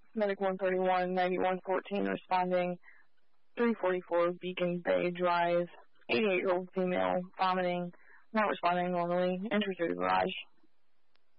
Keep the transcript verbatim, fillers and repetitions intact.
Medic one thirty-one, ninety-one fourteen responding, three forty-four Beacon Bay Drive, eighty-eight-year-old female, vomiting, not responding normally, entry through the garage.